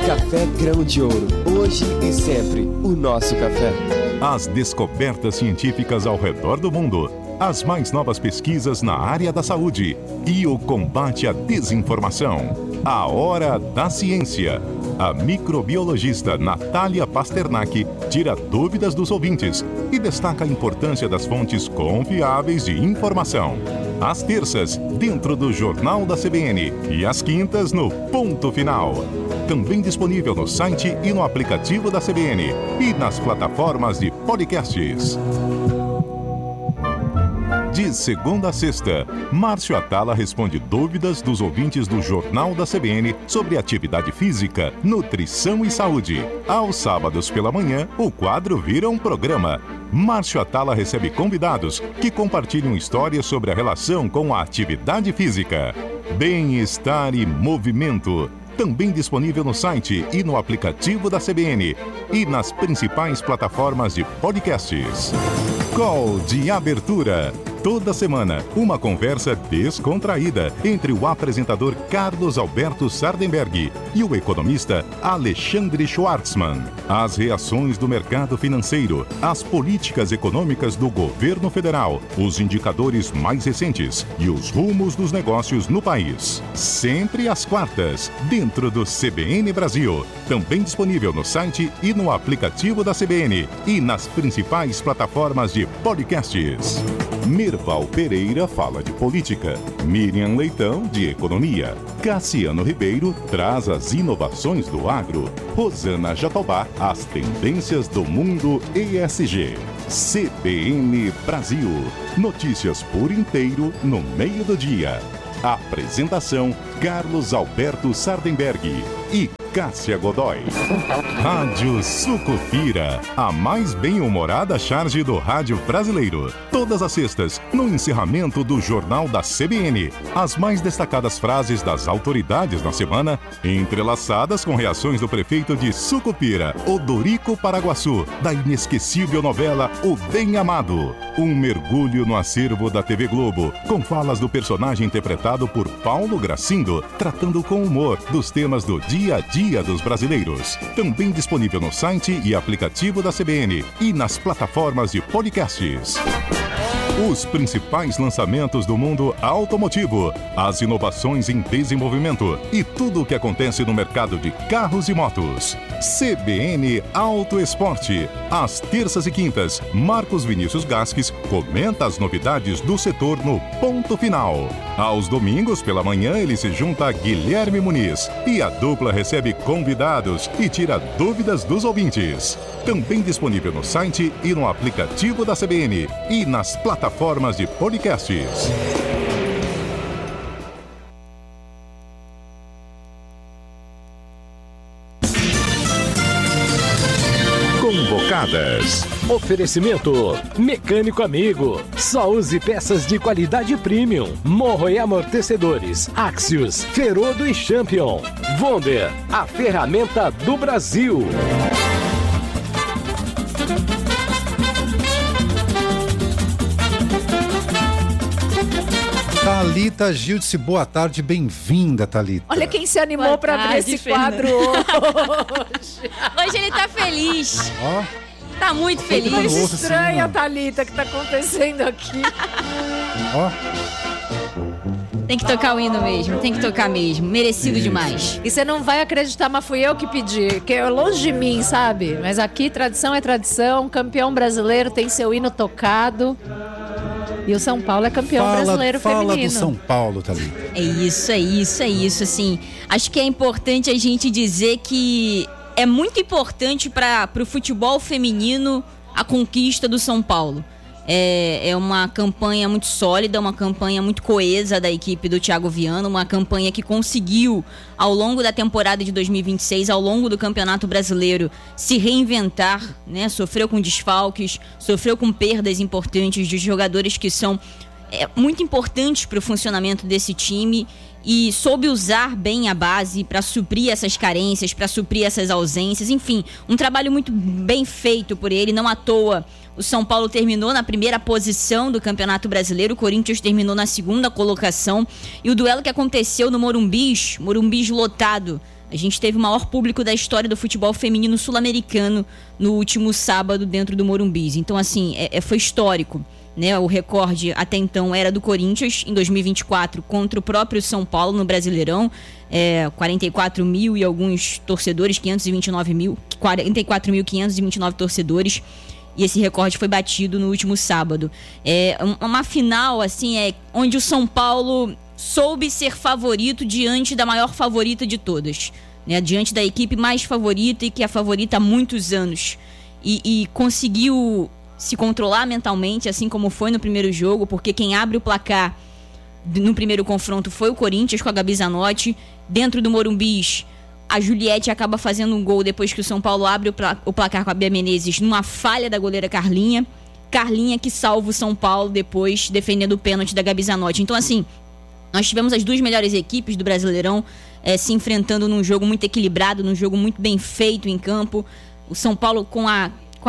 Café Grão de Ouro. Hoje e sempre o nosso café. As descobertas científicas ao redor do mundo. As mais novas pesquisas na área da saúde e o combate à desinformação. A Hora da Ciência. A microbiologista Natália Pasternak tira dúvidas dos ouvintes e destaca a importância das fontes confiáveis de informação. Às terças, dentro do Jornal da CBN e às quintas, no Ponto Final. Também disponível no site e no aplicativo da CBN e nas plataformas de podcasts. De segunda a sexta, Márcio Atala responde dúvidas dos ouvintes do Jornal da CBN sobre atividade física, nutrição e saúde. Aos sábados pela manhã, o quadro vira um programa. Márcio Atala recebe convidados que compartilham histórias sobre a relação com a atividade física. Bem-estar e movimento. Também disponível no site e no aplicativo da CBN e nas principais plataformas de podcasts. Call de abertura. Toda semana, uma conversa descontraída entre o apresentador Carlos Alberto Sardenberg e o economista Alexandre Schwartzman. As reações do mercado financeiro, as políticas econômicas do governo federal, os indicadores mais recentes e os rumos dos negócios no país. Sempre às quartas, dentro do CBN Brasil. Também disponível no site e no aplicativo da CBN e nas principais plataformas de podcasts. Merval Pereira fala de política, Miriam Leitão de economia, Cassiano Ribeiro traz as inovações do agro, Rosana Jatobá as tendências do mundo ESG. CBN Brasil, notícias por inteiro no meio do dia. Apresentação Carlos Alberto Sardenberg e Cássia Godoy. Rádio Sucupira, a mais bem-humorada charge do rádio brasileiro. Todas as sextas, no encerramento do Jornal da CBN. As mais destacadas frases das autoridades na semana, entrelaçadas com reações do prefeito de Sucupira, Odorico Paraguaçu, da inesquecível novela O Bem Amado. Um mergulho no acervo da TV Globo, com falas do personagem interpretado por Paulo Gracindo, tratando com humor dos temas do dia a dia dos brasileiros. Também disponível no site e aplicativo da CBN e nas plataformas de podcasts. Os principais lançamentos do mundo automotivo, as inovações em desenvolvimento e tudo o que acontece no mercado de carros e motos. CBN Auto Esporte. Às terças e quintas, Marcos Vinícius Gasques comenta as novidades do setor no Ponto Final. Aos domingos pela manhã, ele se junta a Guilherme Muniz e a dupla recebe convidados e tira dúvidas dos ouvintes. Também disponível no site e no aplicativo da CBN e nas plataformas de podcasts. Convocadas. Oferecimento Mecânico Amigo. Só use peças de qualidade premium. Morro e amortecedores. Axios, Ferodo e Champion. Wonder, a ferramenta do Brasil. Thalita Gildes, boa tarde, bem-vinda, Thalita. Olha quem se animou para abrir esse quadro hoje. Hoje ele tá feliz. Ó. Tá muito feliz. Coisa estranha, Thalita, que tá acontecendo aqui. Ó. Tem que tocar o hino mesmo, tem que tocar mesmo. Merecido demais. E você não vai acreditar, mas fui eu que pedi, que é longe de mim, sabe? Mas aqui, tradição é tradição, campeão brasileiro tem seu hino tocado. E o São Paulo é campeão brasileiro feminino. Fala do São Paulo, Thalita. É isso, assim. Acho que é importante a gente dizer que é muito importante para o futebol feminino a conquista do São Paulo. É uma campanha muito sólida, uma campanha muito coesa da equipe do Thiago Viana, uma campanha que conseguiu, ao longo da temporada de 2026, ao longo do Campeonato Brasileiro, se reinventar, né? Sofreu com desfalques, sofreu com perdas importantes de jogadores que são muito importantes para o funcionamento desse time e soube usar bem a base para suprir essas carências, para suprir essas ausências, enfim, um trabalho muito bem feito por ele, não à toa. O São Paulo terminou na primeira posição do Campeonato Brasileiro, o Corinthians terminou na segunda colocação, e o duelo que aconteceu no Morumbis lotado, A gente teve o maior público da história do futebol feminino sul-americano no último sábado dentro do Morumbi. Então, assim, foi histórico, né? O recorde até então era do Corinthians em 2024 contra o próprio São Paulo no Brasileirão. 44 mil e alguns torcedores, 44.529 torcedores. E esse recorde foi batido no último sábado. Uma final, assim, onde o São Paulo soube ser favorito diante da maior favorita de todas, né? Diante da equipe mais favorita e que é a favorita há muitos anos. E conseguiu se controlar mentalmente, assim como foi no primeiro jogo, porque quem abre o placar no primeiro confronto foi o Corinthians com a Gabi Zanotti. Dentro do Morumbi, a Juliette acaba fazendo um gol depois que o São Paulo abre o placar com a Bia Menezes numa falha da goleira Carlinha. Carlinha que salva o São Paulo depois defendendo o pênalti da Gabi Zanotti. Então, assim, nós tivemos as duas melhores equipes do Brasileirão se enfrentando num jogo muito equilibrado, num jogo muito bem feito em campo. O São Paulo com a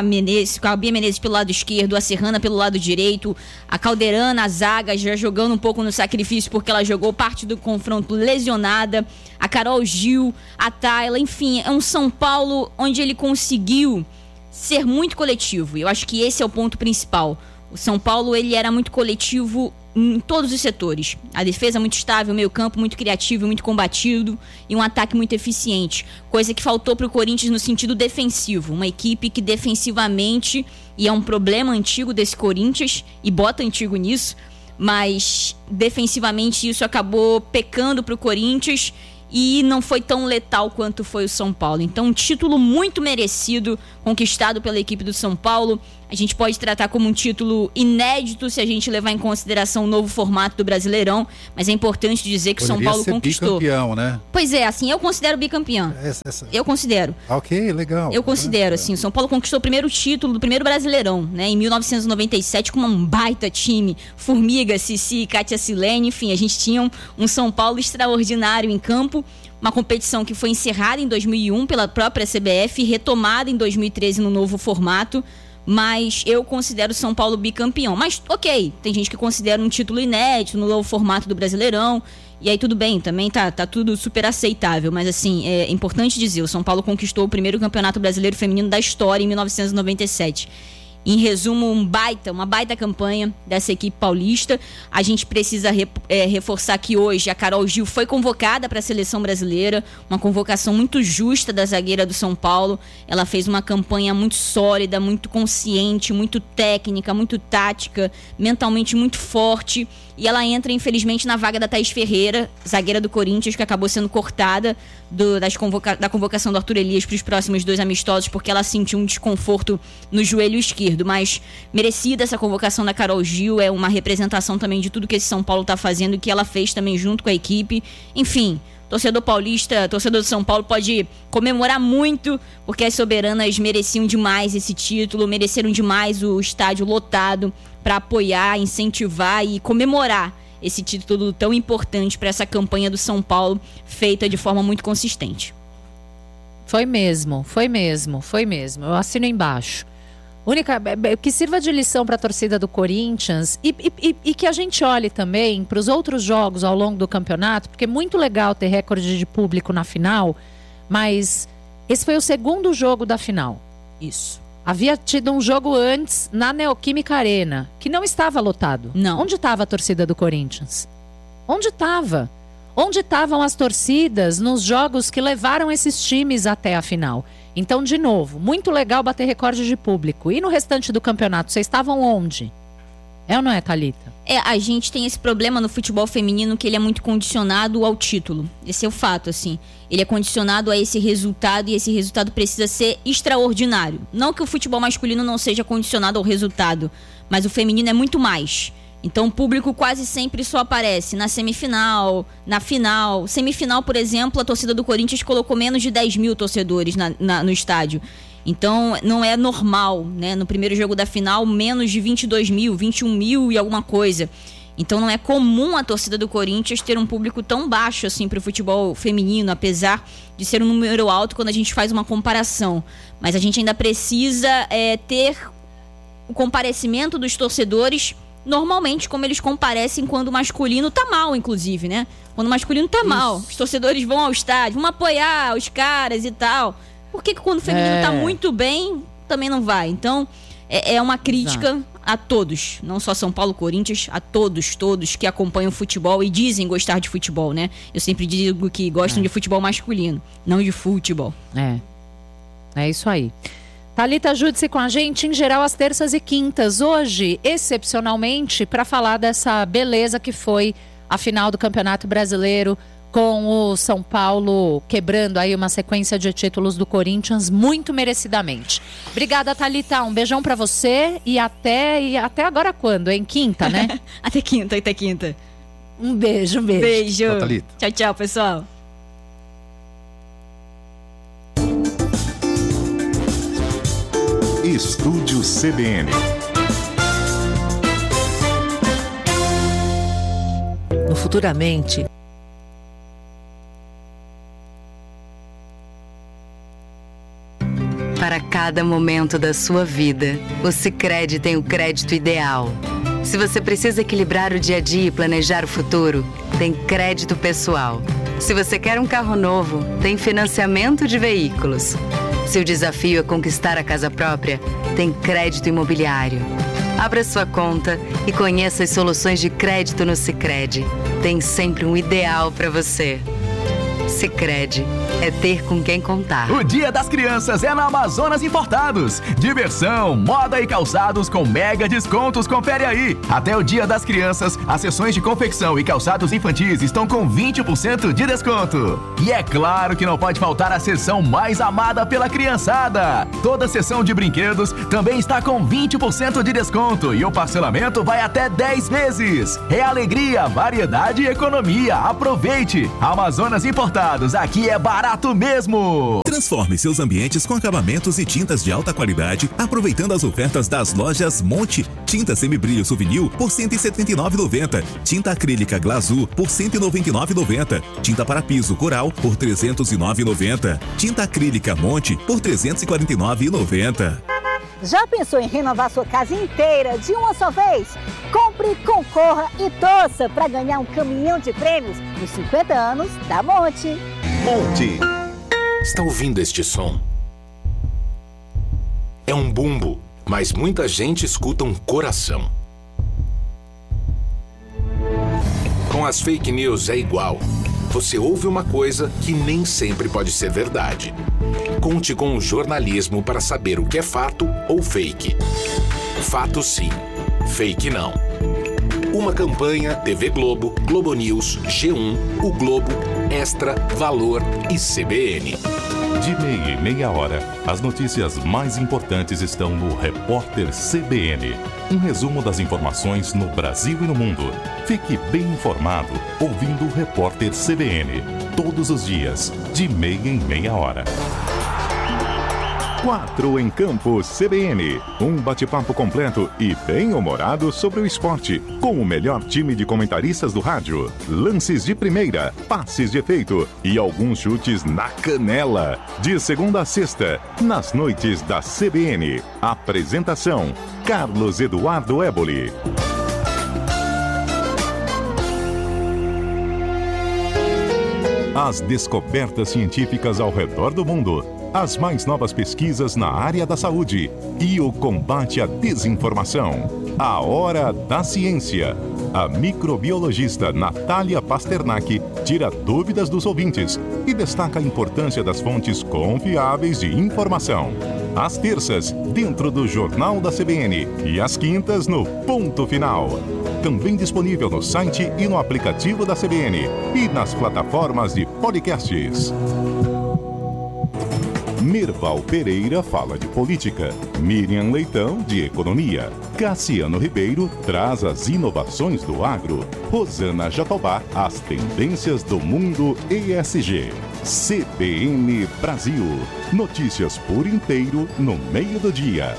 Bia Menezes pelo lado esquerdo, a Serrana pelo lado direito, a Calderana, a zaga, já jogando um pouco no sacrifício porque ela jogou parte do confronto lesionada, a Carol Gil, a Tayla, enfim, é um São Paulo onde ele conseguiu ser muito coletivo. Eu acho que esse é o ponto principal. O São Paulo, ele era muito coletivo em todos os setores. A defesa muito estável, o meio-campo muito criativo, muito combatido e um ataque muito eficiente. Coisa que faltou para o Corinthians no sentido defensivo. Uma equipe que defensivamente, e é um problema antigo desse Corinthians, e bota antigo nisso, mas defensivamente isso acabou pecando para o Corinthians e não foi tão letal quanto foi o São Paulo. Então, um título muito merecido, conquistado pela equipe do São Paulo. A gente pode tratar como um título inédito se a gente levar em consideração o novo formato do Brasileirão, mas é importante dizer que o São Paulo conquistou. Bicampeão, né? Pois é, assim, eu considero bicampeão. Eu considero. Ok, legal. Eu considero, assim, o São Paulo conquistou o primeiro título do primeiro Brasileirão, né, em 1997, com um baita time, Formiga, Cici, Kátia Silene, enfim, a gente tinha um São Paulo extraordinário em campo. Uma competição que foi encerrada em 2001 pela própria CBF e retomada em 2013 no novo formato. Mas eu considero o São Paulo bicampeão. Mas, ok, tem gente que considera um título inédito no novo formato do Brasileirão. E aí tudo bem, também tá tudo super aceitável. Mas, assim, é importante dizer, o São Paulo conquistou o primeiro campeonato brasileiro feminino da história em 1997. Em resumo, uma baita campanha dessa equipe paulista. A gente precisa reforçar que hoje a Carol Gil foi convocada para a seleção brasileira, uma convocação muito justa da zagueira do São Paulo. Ela fez uma campanha muito sólida, muito consciente, muito técnica, muito tática, mentalmente muito forte. E ela entra, infelizmente, na vaga da Thaís Ferreira, zagueira do Corinthians, que acabou sendo cortada da convocação do Arthur Elias para os próximos 2 amistosos, porque ela sentiu um desconforto no joelho esquerdo. Mas merecida essa convocação da Carol Gil, é uma representação também de tudo que esse São Paulo está fazendo e que ela fez também junto com a equipe. Enfim, torcedor paulista, torcedor do São Paulo pode comemorar muito, porque as soberanas mereciam demais esse título, mereceram demais o estádio lotado para apoiar, incentivar e comemorar esse título tão importante para essa campanha do São Paulo, feita de forma muito consistente. Foi mesmo. Eu assino embaixo. Que sirva de lição para a torcida do Corinthians e que a gente olhe também para os outros jogos ao longo do campeonato, porque é muito legal ter recorde de público na final, mas esse foi o segundo jogo da final. Isso. Havia tido um jogo antes na Neoquímica Arena, que não estava lotado. Não. Onde estava a torcida do Corinthians? Onde estava? Onde estavam as torcidas nos jogos que levaram esses times até a final? Então, de novo, muito legal bater recorde de público. E no restante do campeonato, vocês estavam onde? É ou não é, Thalita? A gente tem esse problema no futebol feminino que ele é muito condicionado ao título. Esse é o fato, assim. Ele é condicionado a esse resultado e esse resultado precisa ser extraordinário. Não que o futebol masculino não seja condicionado ao resultado, mas o feminino é muito mais. Então o público quase sempre só aparece na semifinal, na final. Semifinal, por exemplo, a torcida do Corinthians colocou menos de 10 mil torcedores no estádio. Então não é normal, né? No primeiro jogo da final, menos de 22 mil, 21 mil e alguma coisa. Então não é comum a torcida do Corinthians ter um público tão baixo assim para o futebol feminino, apesar de ser um número alto quando a gente faz uma comparação. Mas a gente ainda precisa ter o comparecimento dos torcedores normalmente como eles comparecem quando o masculino tá mal, inclusive, né? Quando o masculino tá mal, os torcedores vão ao estádio, vão apoiar os caras e tal. Por que quando o feminino tá muito bem, também não vai? Então, é uma crítica a todos, não só São Paulo, Corinthians, a todos que acompanham o futebol e dizem gostar de futebol, né? Eu sempre digo que gostam de futebol masculino, não de futebol. É isso aí. Thalita Júdice com a gente, em geral, às terças e quintas. Hoje, excepcionalmente, para falar dessa beleza que foi a final do Campeonato Brasileiro, com o São Paulo quebrando aí uma sequência de títulos do Corinthians, muito merecidamente. Obrigada, Thalita. Um beijão pra você e até agora quando, hein? Quinta, né? Até quinta. Um beijo. Beijo. Thalita. Tchau, pessoal. Estúdio CBN. No Futuramente. Para cada momento da sua vida, o Sicredi tem o crédito ideal. Se você precisa equilibrar o dia a dia e planejar o futuro, tem crédito pessoal. Se você quer um carro novo, tem financiamento de veículos. Se o desafio é conquistar a casa própria, tem crédito imobiliário. Abra sua conta e conheça as soluções de crédito no Sicredi. Tem sempre um ideal para você. Sicredi é ter com quem contar. O Dia das Crianças é na Amazonas Importados. Diversão, moda e calçados com mega descontos. Confere aí. Até o Dia das Crianças, as seções de confecção e calçados infantis estão com 20% de desconto. E é claro que não pode faltar a seção mais amada pela criançada. Toda seção de brinquedos também está com 20% de desconto e o parcelamento vai até 10 vezes. É alegria, variedade e economia. Aproveite. Amazonas Importados, aqui é barato mesmo! Transforme seus ambientes com acabamentos e tintas de alta qualidade, aproveitando as ofertas das lojas Monte. Tinta semibrilho Souvenir por R$ 179,90. Tinta acrílica Glazur por R$ 199,90. Tinta para piso Coral por R$ 309,90. Tinta acrílica Monte por R$ 349,90. Já pensou em renovar sua casa inteira de uma só vez? Compre, concorra e torça para ganhar um caminhão de prêmios nos 50 anos da Monte. Monte. Está ouvindo este som? É um bumbo, mas muita gente escuta um coração. Com as fake news é igual. Você ouve uma coisa que nem sempre pode ser verdade. Conte com o jornalismo para saber o que é fato ou fake. Fato sim, fake não. Uma campanha TV Globo, Globo News, G1, O Globo, Extra, Valor e CBN. De meia em meia hora, as notícias mais importantes estão no Repórter CBN. Um resumo das informações no Brasil e no mundo. Fique bem informado ouvindo o Repórter CBN. Todos os dias, de meia em meia hora. 4 em Campo CBN. Um bate-papo completo e bem-humorado sobre o esporte, com o melhor time de comentaristas do rádio. Lances de primeira, passes de efeito e alguns chutes na canela. De segunda a sexta, nas noites da CBN. Apresentação: Carlos Eduardo Éboli. As descobertas científicas ao redor do mundo. As mais novas pesquisas na área da saúde e o combate à desinformação. A Hora da Ciência. A microbiologista Natália Pasternak tira dúvidas dos ouvintes e destaca a importância das fontes confiáveis de informação. Às terças, dentro do Jornal da CBN e às quintas no Ponto Final. Também disponível no site e no aplicativo da CBN e nas plataformas de podcasts. Merval Pereira fala de política, Miriam Leitão de economia, Cassiano Ribeiro traz as inovações do agro, Rosana Jatobá as tendências do mundo ESG. CBN Brasil, notícias por inteiro no meio do dia.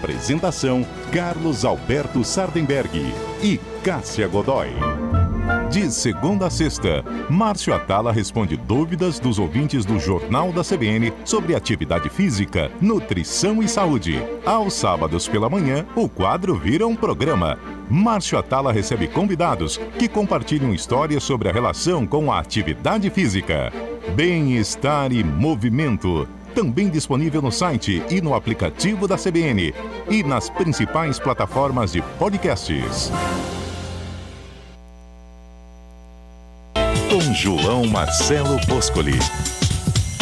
Apresentação: Carlos Alberto Sardenberg e Cássia Godoy. De segunda a sexta, Márcio Atala responde dúvidas dos ouvintes do Jornal da CBN sobre atividade física, nutrição e saúde. Aos sábados pela manhã, o quadro vira um programa. Márcio Atala recebe convidados que compartilham histórias sobre a relação com a atividade física. Bem-estar e movimento. Também disponível no site e no aplicativo da CBN e nas principais plataformas de podcasts. Com João Marcelo Boscoli.